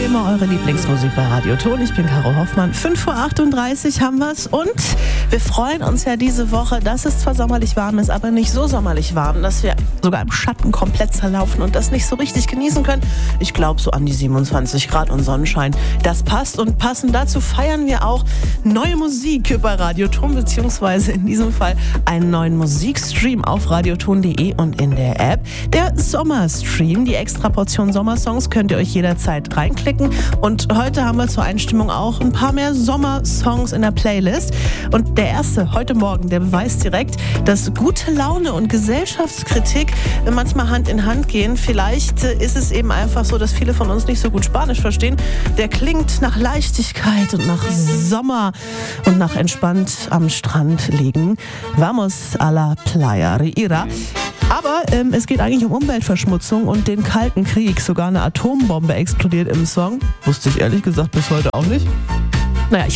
immer eure Lieblingsmusik bei Radio Ton. Ich bin Caro Hoffmann. 5:38 Uhr haben wir's und wir freuen uns ja diese Woche, dass es zwar sommerlich warm ist, aber nicht so sommerlich warm, dass wir sogar im Schatten komplett zerlaufen und das nicht so richtig genießen können. Ich glaube so an die 27 Grad und Sonnenschein. Das passt und passend dazu feiern wir auch neue Musik bei Radio Ton, beziehungsweise in diesem Fall einen neuen Musikstream auf radioton.de und in der App. Der Sommerstream, die extra Portion Sommersongs könnt ihr euch jederzeit reinklicken und heute haben wir zur Einstimmung auch ein paar mehr Sommersongs in der Playlist und der erste heute Morgen, der beweist direkt, dass gute Laune und Gesellschaftskritik manchmal Hand in Hand gehen. Vielleicht ist es eben einfach so, dass viele von uns nicht so gut Spanisch verstehen. Der klingt nach Leichtigkeit und nach Sommer und nach entspannt am Strand liegen. Vamos a la playa, Ira. Aber es geht eigentlich um Umweltverschmutzung und den Kalten Krieg. Sogar eine Atombombe explodiert im Song. Wusste ich ehrlich gesagt bis heute auch nicht. Naja, ich